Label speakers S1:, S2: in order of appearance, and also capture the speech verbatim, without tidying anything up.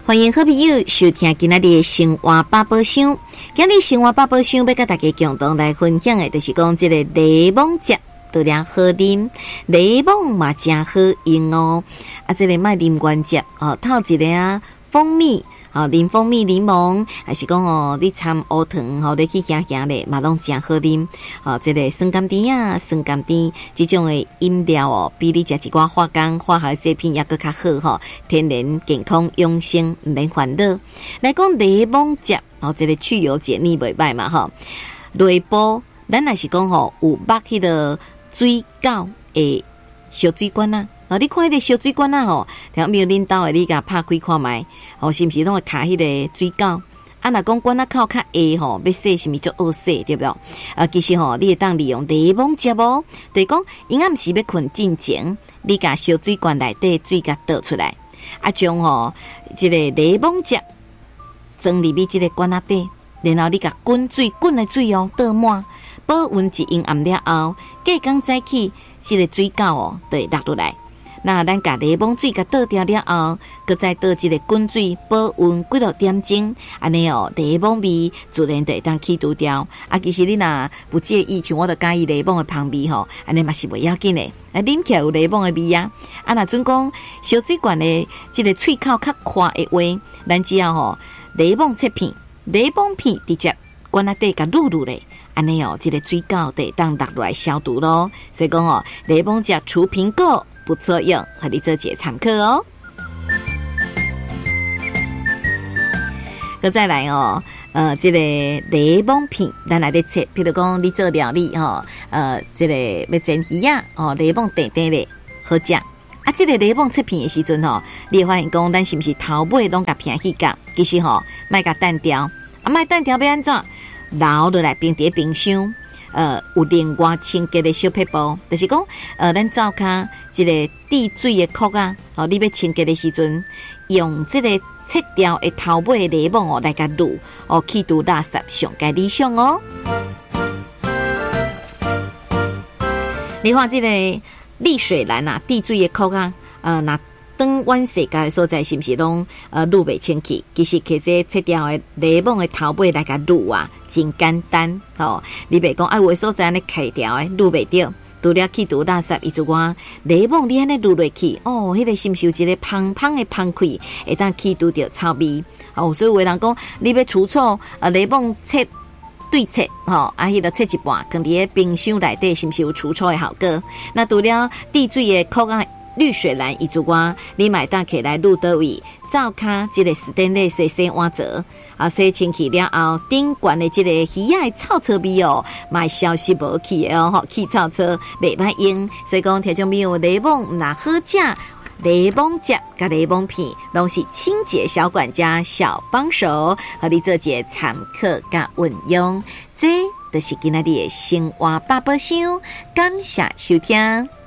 S1: 欢迎好朋友收听今仔日的生活百宝箱。今日生活百宝箱要跟大家共同来分享的，就是讲这个柠檬汁都了好啉，柠檬嘛真好用哦。啊，这个卖啉原汁哦，套一个啊蜂蜜。哦，啉蜂蜜柠檬，还是讲哦，你掺乌糖，吼、哦，你去行行咧，嘛拢真好啉。哦，这个酸甘甜啊，酸甘甜，这种的饮料哦，比你食一寡化工化学製品也搁较好吼、哦，天然健康养生，唔免煩惱。来讲檸檬汁，哦，这个去油解腻袂歹嘛吼。内部咱若是讲吼，有捌迄个水饺的小水管啊。啊！你看迄个小水管啊吼，听没有恁兜的你甲拍开看卖，吼是毋是拢会卡迄个水饺？啊，若讲管啊口较下吼，要洗是毋是足好洗对不对？啊，其实吼，你会当利用柠檬汁哦，就是讲因暗时要困进前，你甲小水管内底水甲倒出来，啊，将吼即个柠檬汁装入去即个管啊底，然后你甲滚水滚的水哦倒满，保温一阴暗了后，隔工早起，即个水饺哦就会落落来。那咱甲柠檬水甲倒掉了后，搁再倒一个滚水保温几落点钟，安尼哦，柠檬味自然就会当去除掉。啊，其实你若不介意，像我著介意柠檬的香味吼，安尼嘛是袂要紧的。啊，啉起来有柠檬的味啊。啊，若准讲小水管的即个喙口较宽的话，咱只要吼柠檬切片，柠檬片直接管啊底甲卤卤咧。安尼哦，即个水饺就会当落来消毒咯。所以讲哦，柠檬汁除苹果。不错用，和你做一个参考哦。搁再来哦，呃，这个柠檬片，咱来得切，譬如讲你做料理吼，呃，这个要煎鱼啊，哦，柠檬短短的好食。啊，这个柠檬切片的时阵吼，你会发现讲，咱是不是头尾拢甲片去夹？其实吼，莫甲单调，啊，莫单调要安怎？留落来冰伫冰箱。呃，有另外清洁的小撇步，就是讲，呃，咱灶骹一个滴水的壳啊，哦，你要清洁的时阵，用这个切掉的头尾的柠檬哦来甲卤，哦，去除垃圾上该理想哦。你看这个沥水篮啊，滴水的壳啊，呃，那当阮世界的所在是不是拢呃卤袂清气？其实其实切掉的柠檬的头尾来甲卤啊，真简单哦。你别讲啊，有的所在安尼开掉的卤袂掉，除了去除垃圾，伊就讲柠檬你安尼卤落去，哦，迄、那个是不是有一个芳芳的芳气，会当去除掉臭味哦。所以有的人讲，你要除臭，呃，柠檬切对切吼，啊，迄个切一半，放伫咧冰箱内底，是不是有除臭的效果？那除了滴水的壳啊。绿水蓝伊就讲，你买当起来卤倒位，灶骹即个斯丹利洗洗碗槽，啊洗清气了后，顶悬的即个鱼仔臭臭味哦，嘛消失无去哦，吼去臭臭袂歹用。所以讲，听众朋友，柠檬若好食，柠檬汁甲柠檬片拢是清洁小管家小帮手，和你做一个参考甲运用。这就是今仔日的生活百宝箱，感谢收听。